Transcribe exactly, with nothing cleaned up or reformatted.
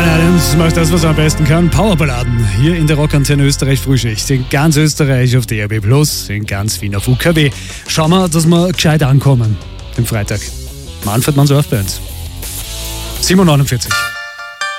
Bryan Adams macht das, was er am besten kann. Powerballaden hier in der Rockantenne Österreich Frühschicht. In ganz Österreich auf D A B Plus, in ganz Wien auf U K W. Schauen wir, dass wir gescheit ankommen. Den Freitag. Manfred Manns auf bei uns. sieben Uhr neunundvierzig.